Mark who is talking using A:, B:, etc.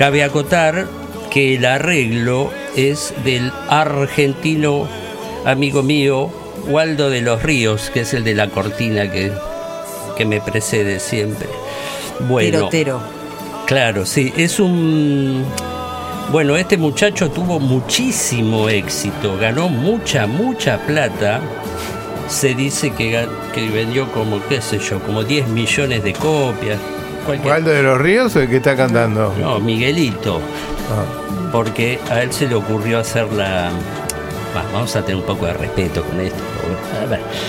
A: Cabe acotar que el arreglo es del argentino amigo mío Waldo de los Ríos, que es el de la cortina que me precede siempre. Bueno,
B: Tirotero.
A: Claro, sí, es un... Bueno, este muchacho tuvo muchísimo éxito, ganó mucha plata. Se dice que vendió como, qué sé yo, como 10 millones de copias.
C: ¿Waldo de los Ríos o el que está cantando?
A: No, Miguelito.
C: Ah.
A: Porque a él se le ocurrió hacer la... Vamos a tener un poco de respeto con esto. A ver.